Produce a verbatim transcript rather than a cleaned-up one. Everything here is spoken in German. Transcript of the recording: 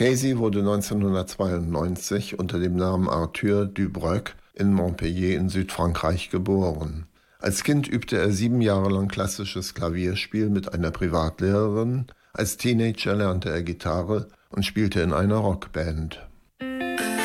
Casey wurde neunzehnhundertzweiundneunzig unter dem Namen Arthur Dubreuc in Montpellier in Südfrankreich geboren. Als Kind übte er sieben Jahre lang klassisches Klavierspiel mit einer Privatlehrerin. Als Teenager lernte er Gitarre und spielte in einer Rockband.